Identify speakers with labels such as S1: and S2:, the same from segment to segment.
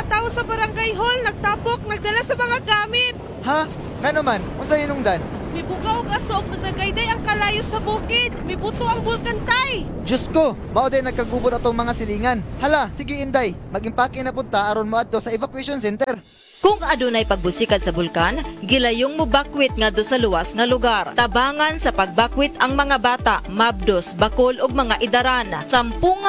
S1: mga tao sa barangay hall nagtapok, nagdala sa mga gamit.
S2: Ha? Nga naman, unsa hinungdan?
S1: Mibuga og asog nagdagayday ang kalayo sa bukid. Mibuto ang bulkantay.
S2: Diyos ko, mao din nagkagubot atong mga silingan. Hala, sige Inday, mag-impake na punta aron moadto sa evacuation center.
S3: Kung adunay pagbusikad sa bulkan, gilayong mo bakwit ngadto sa luwas nga lugar. Tabangan sa pagbakwit ang mga bata, mabdos, bakol ug mga idaran. Sampungan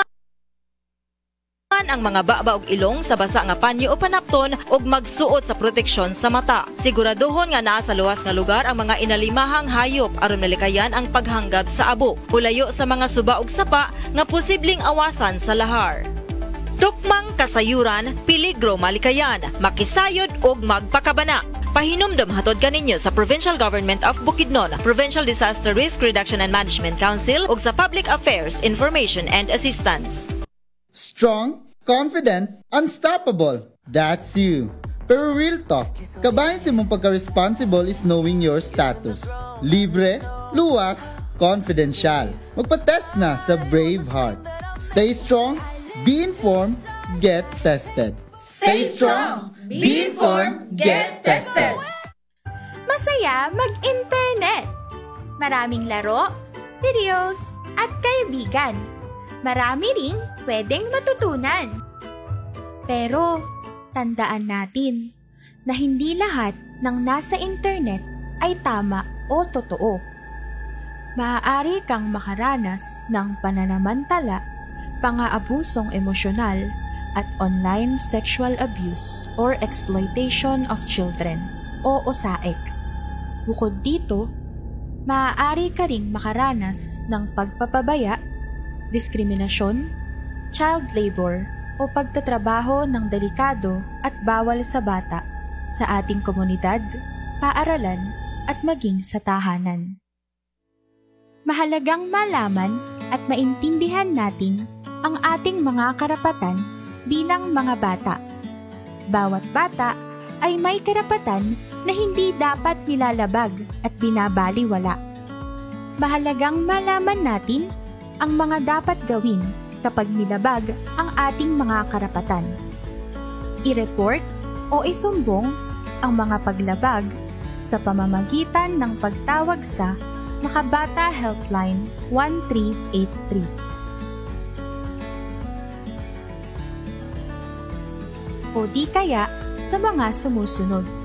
S3: ang mga baba ug ilong sa basa nga panyo o panapton ug magsuot sa proteksyon sa mata. Siguraduhon nga naa sa luwas nga lugar ang mga inalimahang hayop aron malikayan ang paghanggab sa abo. Ulayo sa mga suba ug sapa nga posibleng awasan sa lahar. Tukmang kasayuran, peligro malikayan, makisayod ug magpakabana. Pahinumdum hatod kaninyo sa Provincial Government of Bukidnon, Provincial Disaster Risk Reduction and Management Council ug sa Public Affairs Information and Assistance.
S4: Strong, confident, unstoppable. That's you. Pero real talk, kabahin sa mong pagka-responsible is knowing your status. Libre, luwas, confidential. Magpa-test na sa Brave Heart. Stay strong, be informed, get tested.
S5: Stay strong, be informed, get tested.
S6: Masaya mag-internet. Maraming laro, videos, at kaibigan. Marami ring pwedeng matutunan. Pero, tandaan natin na hindi lahat ng nasa internet ay tama o totoo. Maaari kang makaranas ng pananamantala, pang-aabusong emosyonal, at online sexual abuse or exploitation of children o OSAEC. Bukod dito, maaari ka ring makaranas ng pagpapabaya, diskriminasyon, child labor o pagtatrabaho ng delikado at bawal sa bata sa ating komunidad, paaralan at maging sa tahanan. Mahalagang malaman at maintindihan natin ang ating mga karapatan bilang mga bata. Bawat bata ay may karapatan na hindi dapat nilalabag at binabaliwala. Mahalagang malaman natin ang mga dapat gawin kapag nilabag ang ating mga karapatan. I-report o isumbong ang mga paglabag sa pamamagitan ng pagtawag sa Makabata Helpline 1383. O di kaya sa mga sumusunod.